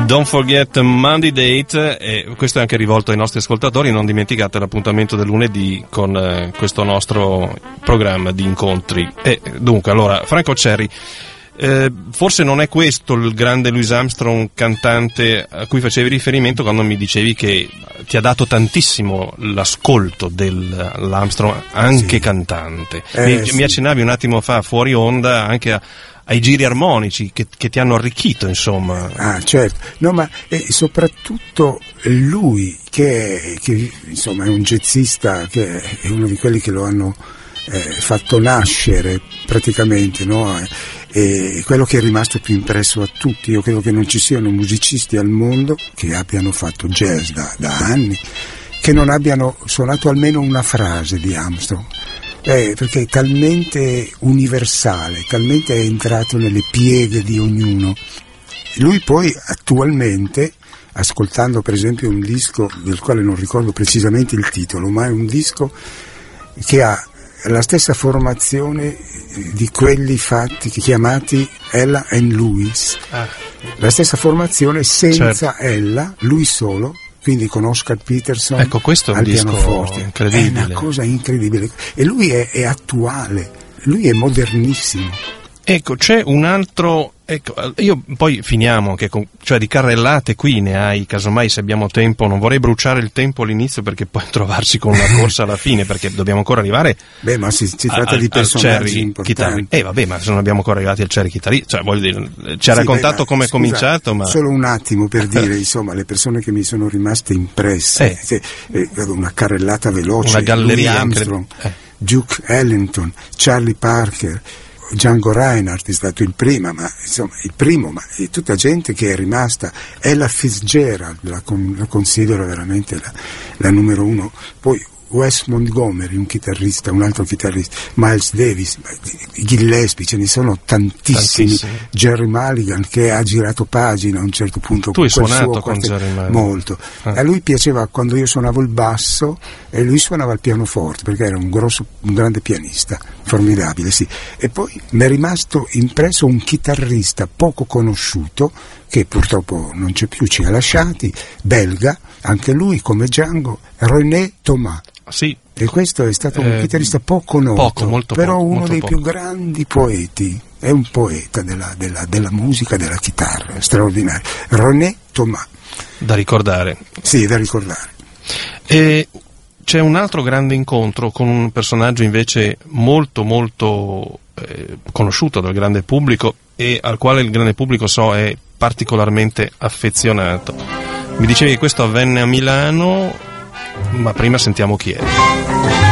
Don't forget Monday Date, e questo è anche rivolto ai nostri ascoltatori. Non dimenticate l'appuntamento del lunedì con questo nostro programma di incontri. E dunque, allora, Franco Cerri, forse non è questo il grande Louis Armstrong cantante a cui facevi riferimento quando mi dicevi che ti ha dato tantissimo l'ascolto dell'Armstrong anche cantante. Mi accennavi un attimo fa fuori onda anche ai giri armonici che ti hanno arricchito, insomma. Ah, certo. No, ma soprattutto lui che insomma è un jazzista, che è uno di quelli che lo hanno fatto nascere praticamente, no? E quello che è rimasto più impresso a tutti, io credo che non ci siano musicisti al mondo che abbiano fatto jazz da anni che non abbiano suonato almeno una frase di Armstrong. Perché è talmente universale, talmente è entrato nelle pieghe di ognuno. Lui poi attualmente, ascoltando per esempio un disco del quale non ricordo precisamente il titolo, ma è un disco che ha la stessa formazione di quelli chiamati Ella and Louis, la stessa formazione senza certo. Ella, lui solo, quindi con Oscar Peterson, ecco, questo è un disco incredibile. È una cosa incredibile, e lui è attuale, lui è modernissimo. Ecco, c'è un altro, io poi finiamo, cioè di carrellate qui ne hai, casomai se abbiamo tempo, non vorrei bruciare il tempo all'inizio perché poi trovarci con una corsa alla fine, perché dobbiamo ancora arrivare. Beh, ma si tratta di personaggi importanti. Vabbè, ma se non abbiamo ancora arrivati al Cerri chitarrista, cioè voglio dire, ci ha raccontato come è cominciato, ma solo un attimo per dire, insomma, le persone che mi sono rimaste impresse, una carrellata veloce, una galleria Louis Armstrong, Duke Ellington, Charlie Parker, Django Reinhardt è stato il primo, ma è tutta gente che è rimasta. Ella Fitzgerald la considero veramente la numero uno. Poi Wes Montgomery, un altro chitarrista, Miles Davis, Gillespie, ce ne sono tantissimi. Jerry Mulligan, che ha girato pagina a un certo punto. Tu hai suonato con Jerry Mulligan? Molto. A lui piaceva quando io suonavo il basso e lui suonava il pianoforte, perché era un grande pianista, formidabile, sì. E poi mi è rimasto impresso un chitarrista poco conosciuto, che purtroppo non c'è più, ci ha lasciati, belga, anche lui come Django, René Thomas. Sì. E questo è stato un chitarrista poco noto, però uno dei più grandi poeti, è un poeta della musica, della chitarra, straordinario. René Thomas. Da ricordare. Sì, da ricordare. E c'è un altro grande incontro con un personaggio invece molto molto conosciuto dal grande pubblico e al quale il grande pubblico è particolarmente affezionato. Mi dicevi che questo avvenne a Milano, ma prima sentiamo chi è.